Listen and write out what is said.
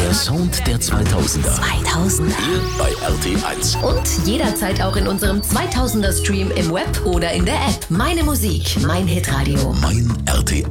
Der Sound der 2000er. 2000er. Hier bei RT1. Und jederzeit auch in unserem 2000er Stream im Web oder in der App. Meine Musik, mein Hitradio. Mein RT1.